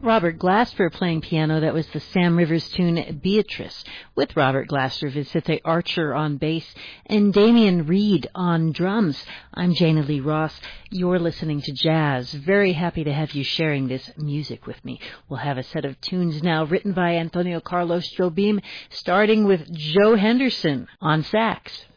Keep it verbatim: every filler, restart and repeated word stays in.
Robert Glasper playing piano. That was the Sam Rivers tune Beatrice, with Robert Glasper, Vicente Archer on bass, and Damian Reed on drums. I'm Jana Lee Ross. You're listening to Jazz. Very happy to have you sharing this music with me. We'll have a set of tunes now written by Antonio Carlos Jobim, starting with Joe Henderson on sax.